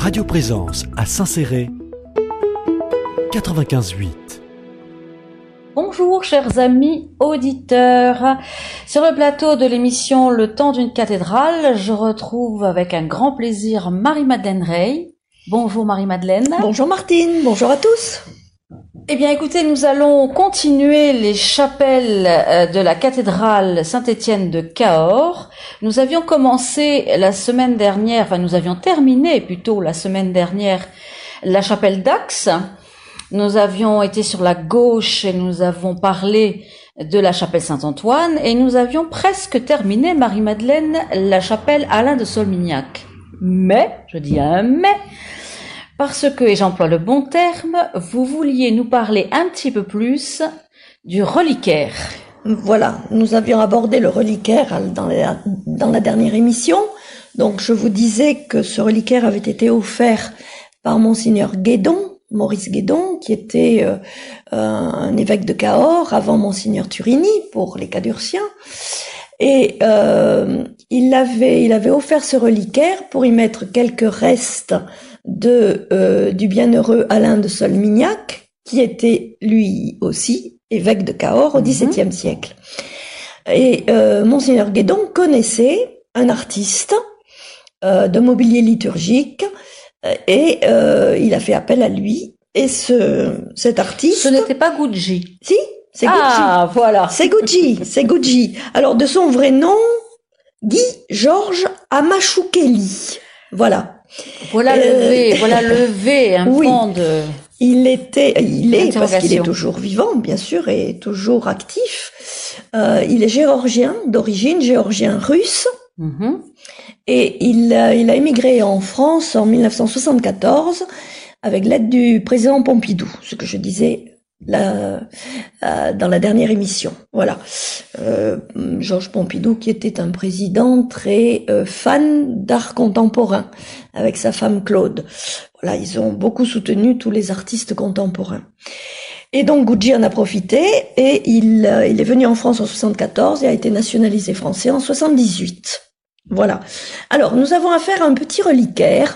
Radio Présence à Saint-Céré, 95.8. Bonjour chers amis auditeurs, sur le plateau de l'émission Le temps d'une cathédrale, je retrouve avec un grand plaisir Marie-Madeleine Rey. Bonjour Marie-Madeleine. Bonjour Martine, bonjour à tous. Eh bien écoutez, nous allons continuer les chapelles de la cathédrale Saint-Étienne de Cahors. Nous avions commencé la semaine dernière, nous avions terminé plutôt la semaine dernière la chapelle d'Ax. Nous avions été sur la gauche et nous avons parlé de la chapelle Saint-Antoine et nous avions presque terminé, Marie-Madeleine, la chapelle Alain de Solmignac. Mais, je dis un mais, parce que, et j'emploie le bon terme, vous vouliez nous parler un petit peu plus du reliquaire. Voilà, nous avions abordé le reliquaire dans la dernière émission. Donc je vous disais que ce reliquaire avait été offert par Monseigneur Guédon, Maurice Guédon, qui était un évêque de Cahors avant Monseigneur Turini pour les Cadurciens. Et il avait offert ce reliquaire pour y mettre quelques restes du bienheureux Alain de Solmignac, qui était lui aussi évêque de Cahors au XVIIe siècle. Et Monseigneur Guédon connaissait un artiste de mobilier liturgique et il a fait appel à lui. Et cet artiste... Ce n'était pas Gucci. Si, c'est Gucci. Ah, voilà. C'est Gucci. Alors, de son vrai nom, Guy Georges Amachukeli. Voilà. Voilà le V, un oui. fond de... Il est, parce qu'il est toujours vivant, bien sûr, et toujours actif. Il est géorgien, d'origine géorgien russe. Mm-hmm. Et il a émigré en France en 1974 avec l'aide du président Pompidou, ce que je disais dans la dernière émission. Voilà. Georges Pompidou, qui était un président très fan d'art contemporain, avec sa femme Claude. Voilà, ils ont beaucoup soutenu tous les artistes contemporains. Et donc Gucci en a profité et il est venu en France en 74 et a été nationalisé français en 78. Voilà. Alors, nous avons affaire à un petit reliquaire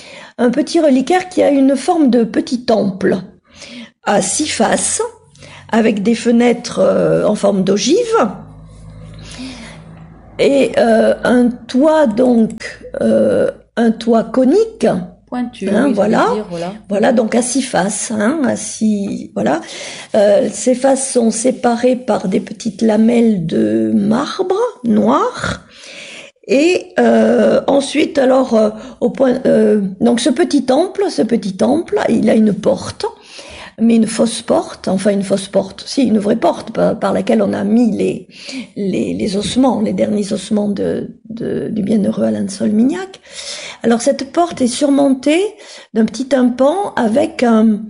qui a une forme de petit temple à 6 faces, avec des fenêtres en forme d'ogive et un toit conique. Pointu, hein, oui, voilà. Dire, Voilà, donc à 6 faces, voilà. Ces faces sont séparées par des petites lamelles de marbre noir. Et ensuite, alors donc ce petit temple, il a une porte, mais une vraie porte par laquelle on a mis les ossements, les derniers ossements du bienheureux Alain de Solmignac. Alors cette porte est surmontée d'un petit tympan avec un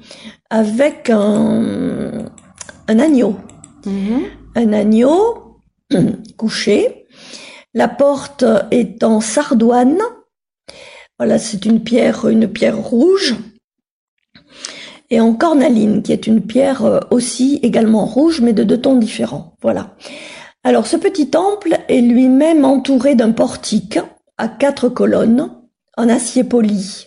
agneau, un agneau couché. La porte est en sardoine. Voilà, c'est une pierre rouge. Et en cornaline, qui est une pierre aussi également rouge, mais de 2 tons différents. Voilà. Alors, ce petit temple est lui-même entouré d'un portique à 4 colonnes en acier poli.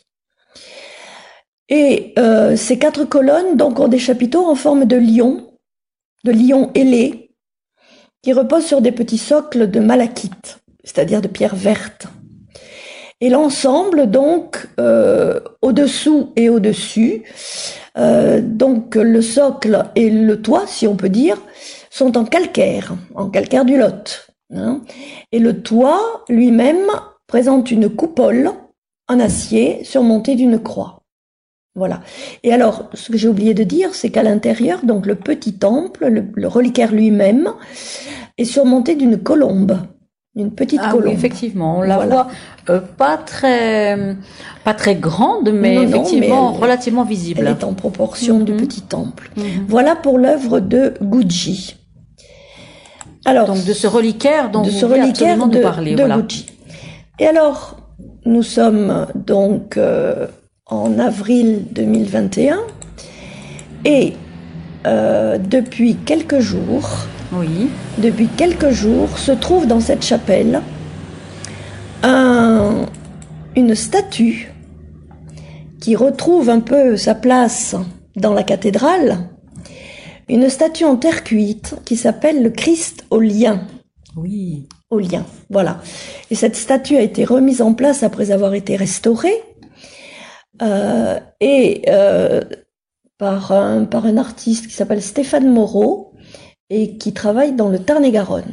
Et ces 4 colonnes, donc, ont des chapiteaux en forme de lion ailé, qui repose sur des petits socles de malachite, c'est-à-dire de pierre verte. Et l'ensemble, donc, au-dessous et au-dessus, donc le socle et le toit, si on peut dire, sont en calcaire du Lot. Hein. Et le toit lui-même présente une coupole en acier surmontée d'une croix. Voilà. Et alors, ce que j'ai oublié de dire, c'est qu'à l'intérieur, donc le petit temple, le reliquaire lui-même, est surmonté d'une colombe, une petite colombe. Oui, effectivement, on la voit pas très grande, mais effectivement relativement visible. Elle est en proportion du petit temple. Voilà pour l'œuvre de Gucci. Alors, donc de ce reliquaire dont vous voulez absolument nous parler. De Gucci. Et alors, nous sommes donc en avril 2021 et depuis quelques jours se trouve dans cette chapelle une statue qui retrouve un peu sa place dans la cathédrale, une statue en terre cuite qui s'appelle le Christ au lien. Oui. Au lien, voilà. Et cette statue a été remise en place après avoir été restaurée par un artiste qui s'appelle Stéphane Moreau et qui travaille dans le Tarn-et-Garonne.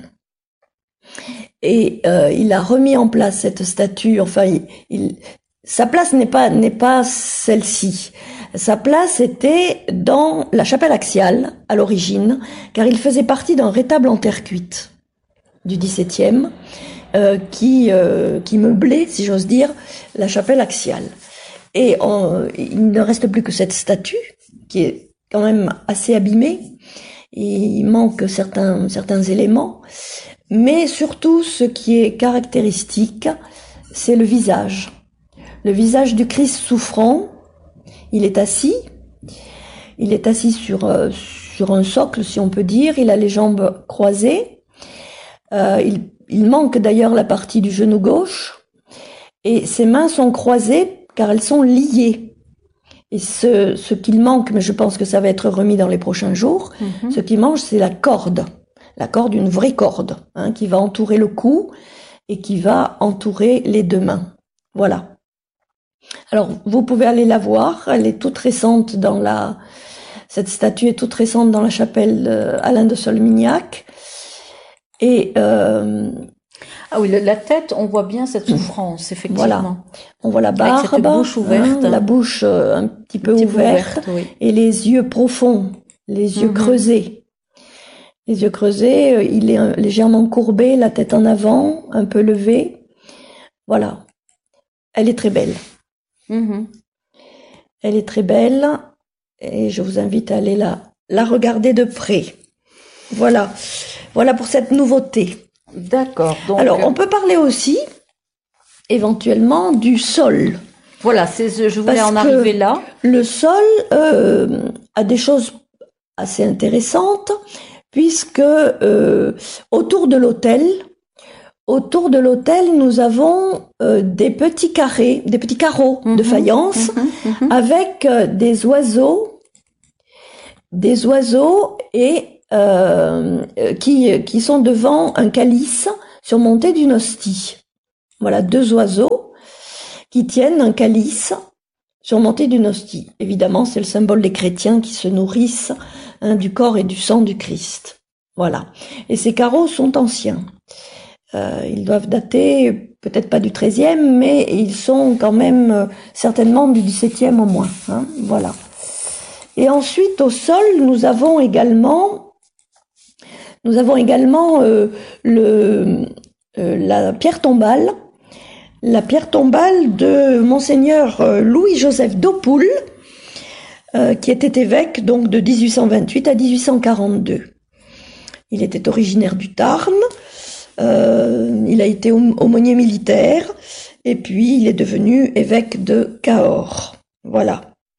Et il a remis en place cette statue. Enfin, sa place n'est pas celle-ci. Sa place était dans la chapelle axiale à l'origine, car il faisait partie d'un rétable en terre cuite du XVIIe qui meublait, si j'ose dire, la chapelle axiale. Et il ne reste plus que cette statue qui est quand même assez abîmée. Et il manque certains éléments, mais surtout ce qui est caractéristique, c'est le visage. Le visage du Christ souffrant. Il est assis sur un socle, si on peut dire. Il a les jambes croisées. Il manque d'ailleurs la partie du genou gauche. Et ses mains sont croisées car elles sont liées. Et ce qu'il manque, mais je pense que ça va être remis dans les prochains jours, ce qui manque, c'est la corde, une vraie corde, qui va entourer le cou et qui va entourer les deux mains. Voilà. Alors, vous pouvez aller la voir, elle est toute récente cette statue est toute récente dans la chapelle Alain de Solmignac. Et ah oui, la tête, on voit bien cette souffrance, effectivement. Voilà. On voit la barbe, avec cette bouche ouverte, la bouche un petit peu ouverte, oui. Et les yeux profonds, les yeux creusés. Les yeux creusés, il est légèrement courbé, la tête en avant, un peu levée. Voilà. Elle est très belle. Elle est très belle et je vous invite à aller la regarder de près. Voilà. Voilà pour cette nouveauté. D'accord. Donc, alors, on peut parler aussi, éventuellement, du sol. Voilà, je voulais en arriver là. Le sol a des choses assez intéressantes, puisque autour de l'autel, nous avons des petits carreaux de faïence avec des oiseaux et qui sont devant un calice surmonté d'une hostie. Voilà, 2 oiseaux qui tiennent un calice surmonté d'une hostie. Évidemment, c'est le symbole des chrétiens qui se nourrissent du corps et du sang du Christ. Voilà. Et ces carreaux sont anciens. Ils doivent dater, peut-être pas du XIIIe, mais ils sont quand même certainement du XVIIe au moins. Voilà. Et ensuite, au sol, nous avons également la pierre tombale. La pierre tombale de Monseigneur Louis-Joseph d'Hautpoul, qui était évêque donc de 1828 à 1842. Il était originaire du Tarn. Il a été aumônier militaire et puis il est devenu évêque de Cahors. Voilà.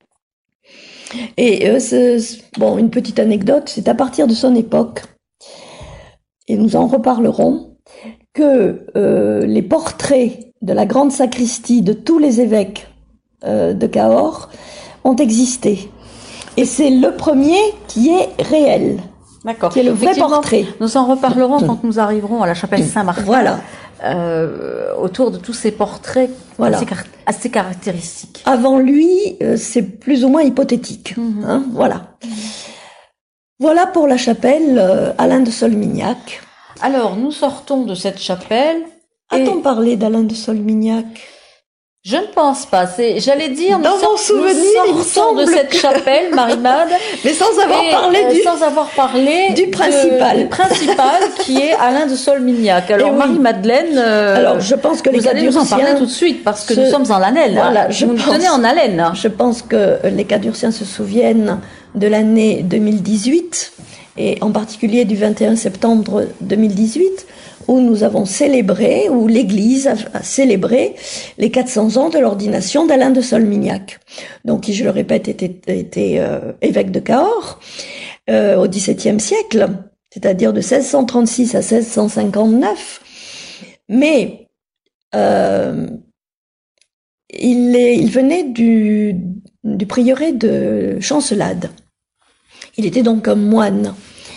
Et une petite anecdote, c'est à partir de son époque, et nous en reparlerons, que les portraits de la grande sacristie de tous les évêques de Cahors ont existé. Et c'est le premier qui est réel. D'accord. Qui est le vrai portrait. Nous en reparlerons quand nous arriverons à la chapelle Saint-Martin. Voilà. Autour de tous ces portraits voilà. assez caractéristiques. Avant lui, c'est plus ou moins hypothétique. Voilà. Voilà pour la chapelle Alain de Solmignac. Alors, nous sortons de cette chapelle. A-t-on parlé d'Alain de Solmignac ? Je ne pense pas. J'allais dire, dans mon souvenir, nous sortons de cette chapelle, Marie-Made, mais sans avoir parlé du principal, qui est Alain de Solmignac. Alors Marie-Madeleine, alors je pense que vous allez nous en parler tout de suite parce que nous sommes en haleine. Voilà, vous nous tenez en haleine. Je pense que les Cadurciens se souviennent de l'année 2018 et en particulier du 21 septembre 2018. Où nous avons célébré, où l'Église a célébré les 400 ans de l'ordination d'Alain de Solmignac. Donc, qui, je le répète, était évêque de Cahors au XVIIe siècle, c'est-à-dire de 1636 à 1659. Mais il venait du prieuré de Chancelade. Il était donc un moine.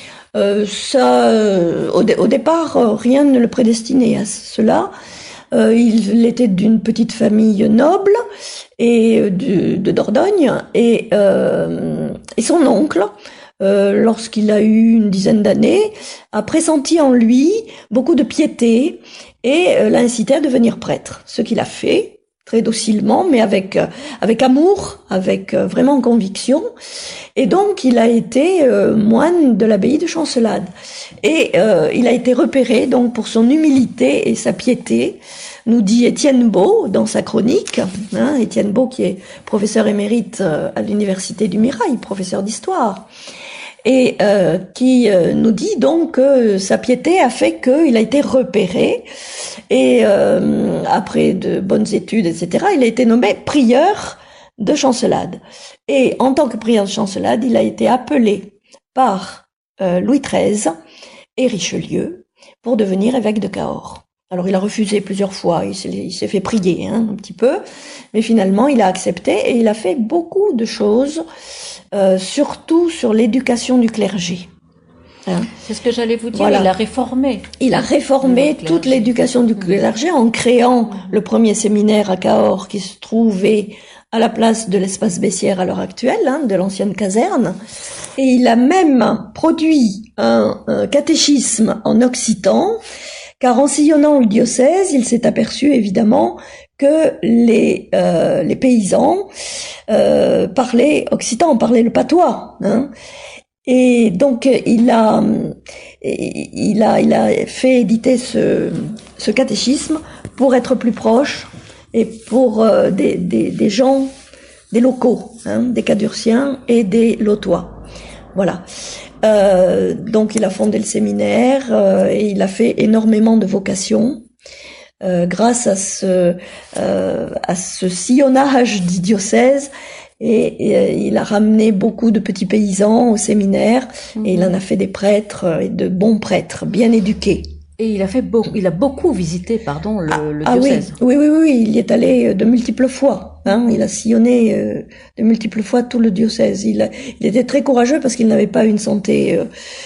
Au départ, rien ne le prédestinait à cela. Il était d'une petite famille noble et de Dordogne, et son oncle, lorsqu'il a eu une dizaine d'années, a pressenti en lui beaucoup de piété et l'a incité à devenir prêtre. Ce qu'il a fait très docilement, mais avec amour, avec vraiment conviction. Et donc, il a été moine de l'abbaye de Chancelade. Et il a été repéré donc pour son humilité et sa piété, nous dit Étienne Beau dans sa chronique. Étienne Beau, qui est professeur émérite à l'université du Mirail, professeur d'histoire, et qui nous dit donc que sa piété a fait qu'il a été repéré, et après de bonnes études, etc., il a été nommé prieur de Chancelade. Et en tant que prieur de Chancelade, il a été appelé par Louis XIII et Richelieu pour devenir évêque de Cahors. Alors il a refusé plusieurs fois, il s'est fait prier un petit peu, mais finalement il a accepté, et il a fait beaucoup de choses, surtout sur l'éducation du clergé. C'est ce que j'allais vous dire, voilà. Il a réformé. Il a réformé toute l'éducation du clergé en créant le premier séminaire à Cahors, qui se trouvait à la place de l'espace Bessières à l'heure actuelle, de l'ancienne caserne. Et il a même produit un catéchisme en occitan, car en sillonnant le diocèse, il s'est aperçu évidemment que les paysans parlaient occitan, parlaient le patois. Et donc il a fait éditer ce catéchisme pour être plus proche, et pour des gens, des locaux, des Cadurciens et des Lotois. Voilà. Donc il a fondé le séminaire, et il a fait énormément de vocations grâce à ce sillonnage du diocèse, et il a ramené beaucoup de petits paysans au séminaire, et il en a fait des prêtres, et de bons prêtres, bien éduqués. Et il a beaucoup visité, le diocèse. Oui, il y est allé de multiples fois. Il a sillonné de multiples fois tout le diocèse. Il était très courageux parce qu'il n'avait pas une santé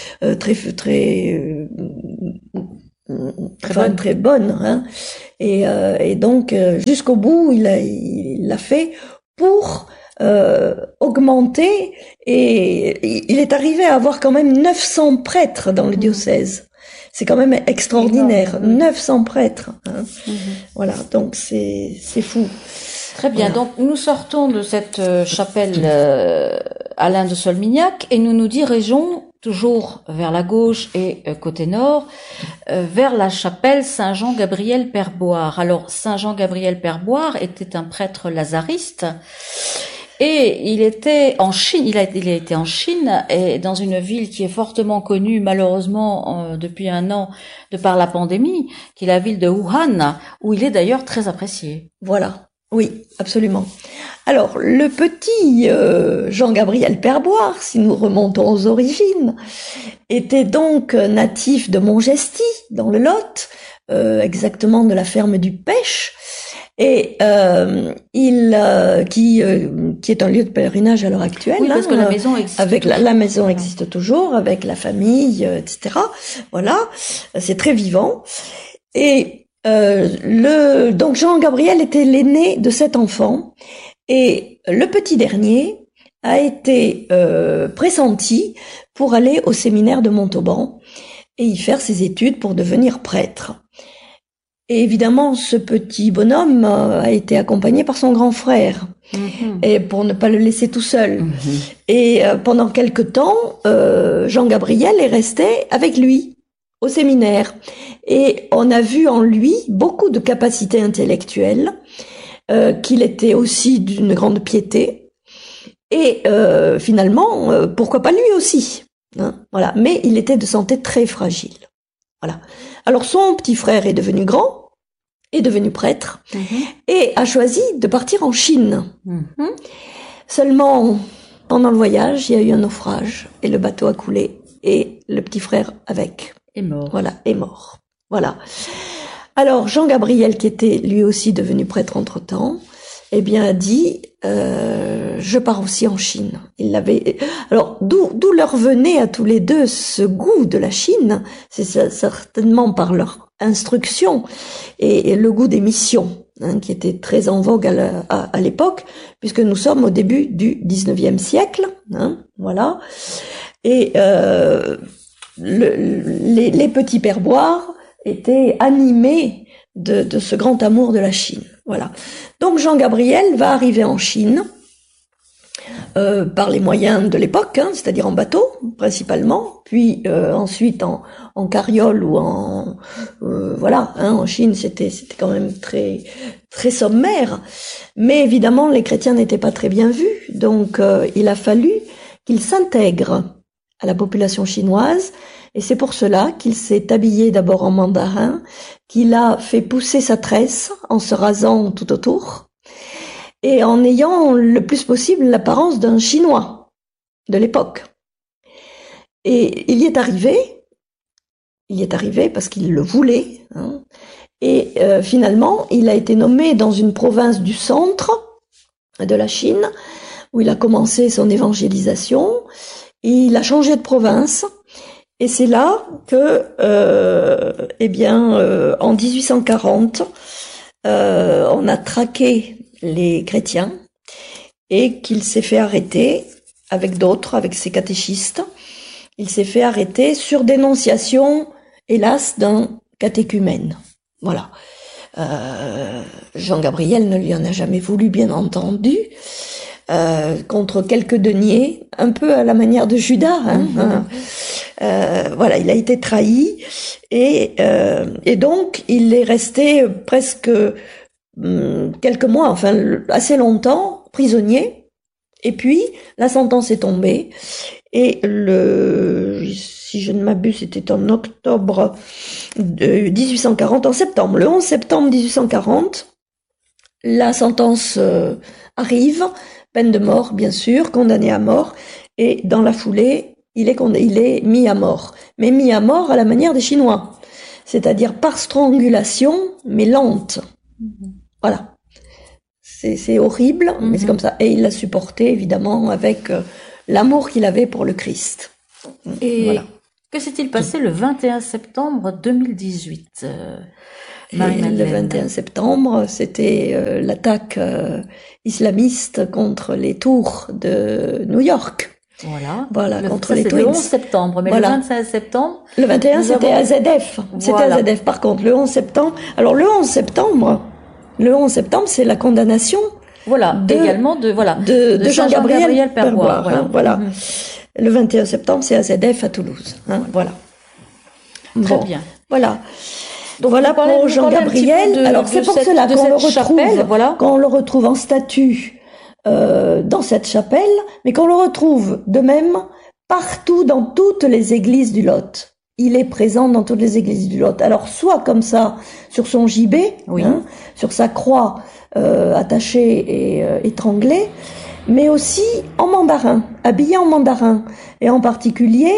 très bonne. Et donc jusqu'au bout, il l'a fait pour augmenter. Et il est arrivé à avoir quand même 900 prêtres dans le diocèse. C'est quand même extraordinaire, 900 prêtres. Voilà, donc c'est fou. Très bien, voilà. Donc nous sortons de cette chapelle Alain de Solmignac, et nous nous dirigeons toujours vers la gauche et côté nord, vers la chapelle Saint-Jean-Gabriel Père-Boire. Alors Saint-Jean-Gabriel Père-Boire était un prêtre lazariste, et il était en Chine. Il a été en Chine, et dans une ville qui est fortement connue, malheureusement, depuis un an, de par la pandémie, qui est la ville de Wuhan, où il est d'ailleurs très apprécié. Voilà. Oui, absolument. Alors, le petit Jean-Gabriel Père-Boire, si nous remontons aux origines, était donc natif de Montgesty, dans le Lot, exactement de la ferme du Pêche, et qui est un lieu de pèlerinage à l'heure actuelle. Oui, parce que la maison existe. Avec la maison existe toujours, avec la famille, etc. Voilà, c'est très vivant. Et donc Jean-Gabriel était l'aîné de 7 enfants, et le petit dernier a été pressenti pour aller au séminaire de Montauban et y faire ses études pour devenir prêtre. Et évidemment, ce petit bonhomme a été accompagné par son grand frère, et pour ne pas le laisser tout seul. Et pendant quelque temps, Jean-Gabriel est resté avec lui au séminaire, et on a vu en lui beaucoup de capacités intellectuelles, qu'il était aussi d'une grande piété, et finalement, pourquoi pas lui aussi, voilà. Mais il était de santé très fragile. Voilà. Alors son petit frère est devenu grand, est devenu prêtre, et a choisi de partir en Chine. Seulement, pendant le voyage, il y a eu un naufrage, et le bateau a coulé, et le petit frère avec. Est mort. Voilà, est mort. Voilà. Alors, Jean-Gabriel, qui était lui aussi devenu prêtre entre-temps, eh bien, a dit je pars aussi en Chine. Il l'avait. Alors, d'où leur venait à tous les deux ce goût de la Chine? C'est certainement par leur instruction et le goût des missions, qui était très en vogue à l'époque, puisque nous sommes au début du 19e siècle. Voilà. Et les petits Perboire étaient animés de ce grand amour de la Chine. Voilà. Donc Jean Gabriel va arriver en Chine par les moyens de l'époque, c'est-à-dire en bateau principalement, puis ensuite en carriole ou en voilà. En Chine, c'était quand même très très sommaire, mais évidemment les chrétiens n'étaient pas très bien vus, donc il a fallu qu'il s'intègre à la population chinoise, et c'est pour cela qu'il s'est habillé d'abord en mandarin, qu'il a fait pousser sa tresse en se rasant tout autour, et en ayant le plus possible l'apparence d'un Chinois de l'époque. Et il y est arrivé parce qu'il le voulait, et finalement il a été nommé dans une province du centre de la Chine, où il a commencé son évangélisation, et il a changé de province, et c'est là que, en 1840, on a traqué les chrétiens, et qu'il s'est fait arrêter avec d'autres, avec ses catéchistes. Il s'est fait arrêter sur dénonciation, hélas, d'un catéchumène. Voilà. Jean Gabriel ne lui en a jamais voulu, bien entendu, contre quelques deniers, un peu à la manière de Judas. Voilà, il a été trahi, et donc il est resté presque quelques mois, enfin assez longtemps, prisonnier. Et puis la sentence est tombée, et si je ne m'abuse, c'était en octobre de 1840, le 11 septembre 1840, la sentence arrive, peine de mort bien sûr, condamné à mort, et dans la foulée, il est mis à mort, mais mis à mort à la manière des Chinois, c'est-à-dire par strangulation, mais lente. Voilà. C'est horrible, mais c'est comme ça. Et il l'a supporté, évidemment, avec l'amour qu'il avait pour le Christ. Et voilà. Que s'est-il passé le 21 septembre 2018 Le 21 septembre, c'était l'attaque islamiste contre les tours de New York. Voilà, contre les Twins. Le 11 septembre, mais voilà. Le 25 septembre... Le 21, c'était AZF. C'était AZF, par contre. Le 11 septembre... Alors, le 11 septembre, c'est la condamnation... Voilà, également de Jean Gabriel Perboire. Voilà. Mm-hmm. Le 21 septembre, c'est AZF à Toulouse. Voilà. Très bien. Voilà. Donc voilà pour Jean Gabriel. Alors c'est pour cela qu'on le retrouve en statue dans cette chapelle, mais qu'on le retrouve de même partout dans toutes les églises du Lot. Il est présent dans toutes les églises du Lot. Alors soit comme ça sur son gibet, sur sa croix attachée et étranglée, mais aussi en mandarin, habillé en mandarin, et en particulier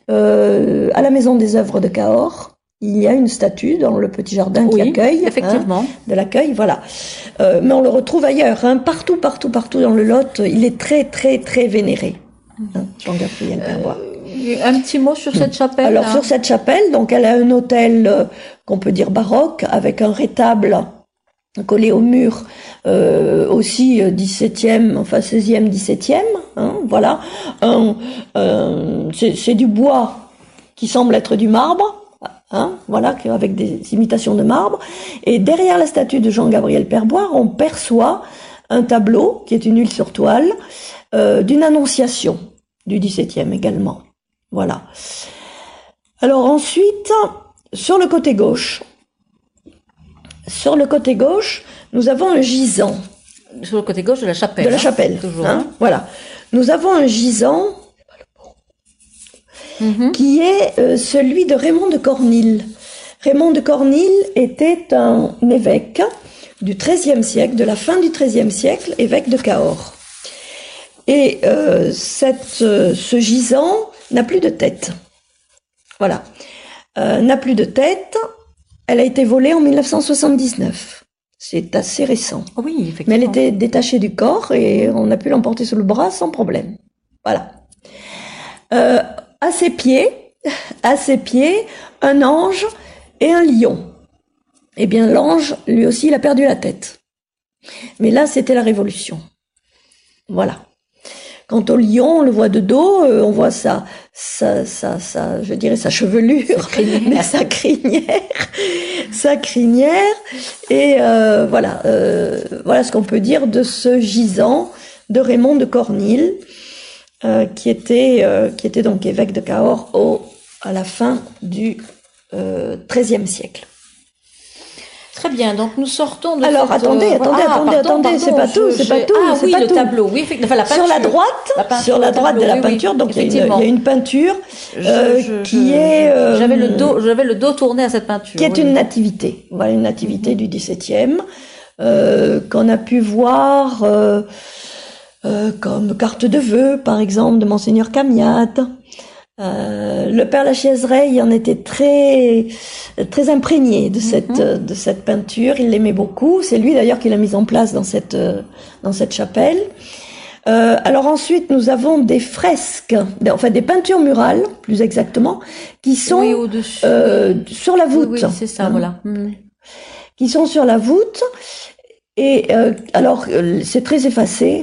à la Maison des Œuvres de Cahors. Il y a une statue dans le petit jardin qui accueille, effectivement, de l'accueil, voilà. Mais on le retrouve ailleurs, partout dans le Lot. Il est très, très, très vénéré. Jean Gabriel Perboire. Un petit mot sur cette chapelle. Alors sur cette chapelle, donc elle a un autel qu'on peut dire baroque, avec un rétable collé au mur, aussi 17e, enfin 16e, 17e. Voilà. C'est du bois qui semble être du marbre. Voilà, avec des imitations de marbre. Et derrière la statue de Jean Gabriel Perboire, on perçoit un tableau qui est une huile sur toile d'une annonciation du XVIIe également. Voilà. Alors ensuite, sur le côté gauche, nous avons un gisant. Sur le côté gauche de la chapelle. De la chapelle. Toujours. Voilà. Nous avons un gisant. Qui est celui de Raymond de Cornille. Raymond de Cornille était un évêque du XIIIe siècle, de la fin du XIIIe siècle, évêque de Cahors. Et ce gisant n'a plus de tête. Voilà. N'a plus de tête. Elle a été volée en 1979. C'est assez récent. Oui, effectivement. Mais elle était détachée du corps et on a pu l'emporter sous le bras sans problème. Voilà. À ses pieds, un ange et un lion. Eh bien, l'ange, lui aussi, il a perdu la tête. Mais là, c'était la révolution. Voilà. Quant au lion, on le voit de dos, on voit je dirais sa chevelure, mais sa crinière, et voilà ce qu'on peut dire de ce gisant de Raymond de Cornil, qui était donc évêque de Cahors à la fin du XIIIe siècle. Très bien, donc nous sortons de Alors, cette... attendez, c'est pas tout. Ah oui, le tableau, oui, enfin la peinture. Sur la droite de la peinture, donc il y a une peinture qui est... J'avais le dos tourné à cette peinture. Qui est une nativité, voilà, une nativité du XVIIe, qu'on a pu voir comme carte de vœux, par exemple, de Monseigneur Camiat. Le père Lachaise-Rey en était très très imprégné de cette peinture. Il l'aimait beaucoup. C'est lui d'ailleurs qui l'a mise en place dans cette chapelle. Alors ensuite, nous avons des fresques, enfin des peintures murales, plus exactement, qui sont au-dessus, sur la voûte. Oui, c'est ça, voilà. Qui sont sur la voûte. Et alors, c'est très effacé.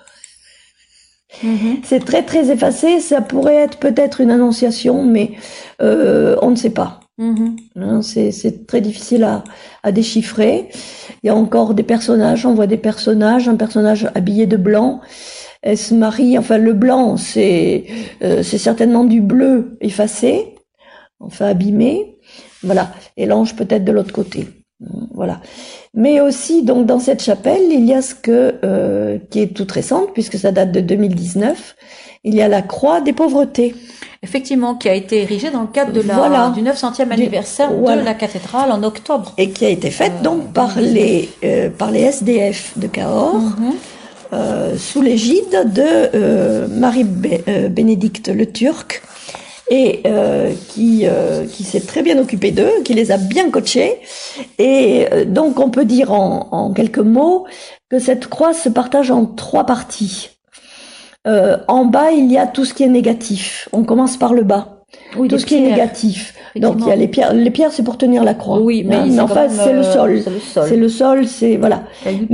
C'est très très effacé. Ça pourrait être peut-être une annonciation, mais on ne sait pas. Hein, c'est très difficile à déchiffrer. Il y a encore des personnages. On voit des personnages. Un personnage habillé de blanc. Elle se marie. Enfin, le blanc, c'est certainement du bleu effacé, enfin abîmé. Voilà. Et l'ange peut-être de l'autre côté. Voilà. Mais aussi, donc, dans cette chapelle, il y a qui est toute récente, puisque ça date de 2019. Il y a la croix des pauvretés. Effectivement, qui a été érigée dans le cadre de du 900e anniversaire de la cathédrale en octobre. Et qui a été faite, donc, par les SDF de Cahors, sous l'égide de Marie-Bénédicte Le Turc, et qui s'est très bien occupé d'eux, qui les a bien coachés. Et donc on peut dire en quelques mots que cette croix se partage en 3 parties. En bas, il y a tout ce qui est négatif. On commence par le bas. Oui, tout ce qui est négatif. Donc il y a les pierres. Les pierres, c'est pour tenir la croix. Oui, mais enfin c'est le sol. C'est le sol, c'est voilà.